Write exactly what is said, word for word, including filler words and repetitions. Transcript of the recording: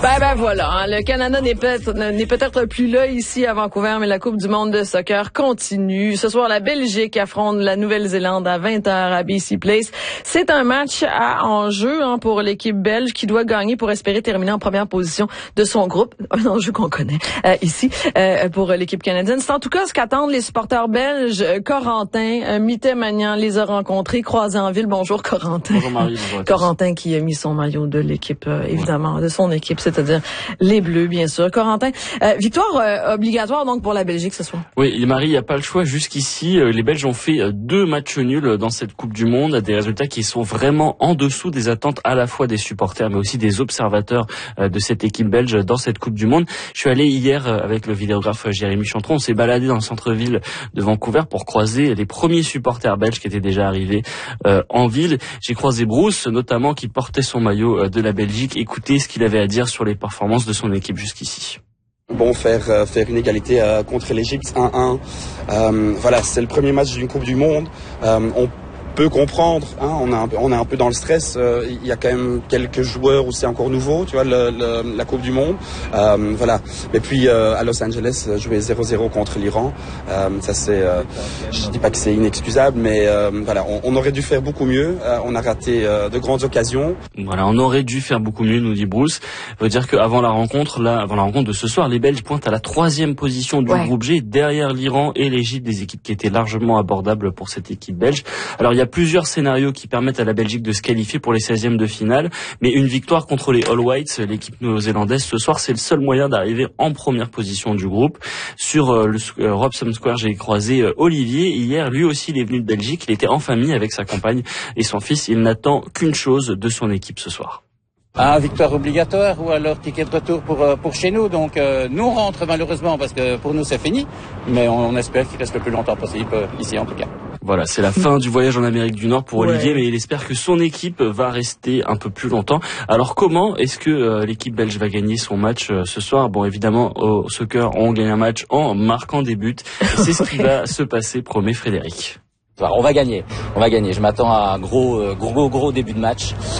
Ben, ben voilà, hein, le Canada n'est peut-être n'est peut-être plus là ici à Vancouver, mais la Coupe du monde de soccer continue. Ce soir, la Belgique affronte la Nouvelle-Zélande à vingt heures à B C Place. C'est un match à enjeu hein, pour l'équipe belge qui doit gagner pour espérer terminer en première position de son groupe. Un enjeu qu'on connaît euh, ici euh, pour l'équipe canadienne. C'est en tout cas ce qu'attendent les supporters belges. Corentin euh, Mittet-Magnan les a rencontrés, croisés en ville. Bonjour Corentin. Bonjour Marie. Bonjour Corentin qui a mis son maillot de l'équipe, euh, évidemment, de son équipe, c'est-à-dire les Bleus, bien sûr. Corentin, euh, victoire euh, obligatoire donc pour la Belgique ce soir. Oui, et Marie, il n'y a pas le choix. Jusqu'ici, euh, les Belges ont fait euh, deux matchs nuls dans cette Coupe du Monde, des résultats qui sont vraiment en dessous des attentes à la fois des supporters, mais aussi des observateurs euh, de cette équipe belge dans cette Coupe du Monde. Je suis allé hier euh, avec le vidéographe euh, Jérémy Chantron, on s'est baladé dans le centre-ville de Vancouver pour croiser les premiers supporters belges qui étaient déjà arrivés euh, en ville. J'ai croisé Bruce, notamment, qui portait son maillot euh, de la Belgique. Écoutez ce qu'il avait à dire sur les performances de son équipe jusqu'ici. Bon, faire euh, faire une égalité euh, contre l'Égypte un un, euh, voilà, c'est le premier match d'une Coupe du Monde. Euh, on peut comprendre, hein, on, a, on est un peu dans le stress. Euh, il y a quand même quelques joueurs où c'est encore nouveau, tu vois, le, le, la Coupe du Monde. Euh, voilà. Et puis euh, à Los Angeles, jouer zéro zéro contre l'Iran, euh, ça c'est, euh, je dis pas que c'est inexcusable, mais euh, voilà, on, on aurait dû faire beaucoup mieux. Euh, on a raté euh, de grandes occasions. Voilà, on aurait dû faire beaucoup mieux, nous dit Bruce. Ça veut dire qu'avant la rencontre, là, avant la rencontre de ce soir, les Belges pointent à la troisième position du ouais. groupe G, derrière l'Iran et l'Égypte, des équipes qui étaient largement abordables pour cette équipe belge. Alors il y a Il y a plusieurs scénarios qui permettent à la Belgique de se qualifier pour les seizièmes de finale, mais une victoire contre les All Whites, l'équipe néo-zélandaise, ce soir, c'est le seul moyen d'arriver en première position du groupe. Sur euh, le euh, Robson Square, j'ai croisé euh, Olivier. Hier, lui aussi, il est venu de Belgique. Il était en famille avec sa compagne et son fils. Il n'attend qu'une chose de son équipe ce soir. Ah, victoire obligatoire ou alors ticket de retour pour pour chez nous. Donc euh, nous on rentre malheureusement parce que pour nous c'est fini, mais on, on espère qu'il reste le plus longtemps possible euh, ici en tout cas. Voilà, c'est la fin du voyage en Amérique du Nord pour ouais. Olivier, mais il espère que son équipe va rester un peu plus longtemps. Alors comment est-ce que euh, l'équipe belge va gagner son match euh, ce soir? Bon, évidemment, au soccer, on gagne un match en marquant des buts. C'est ce qui va se passer, promet Frédéric. On va gagner, on va gagner. Je m'attends à un gros, gros, gros début de match.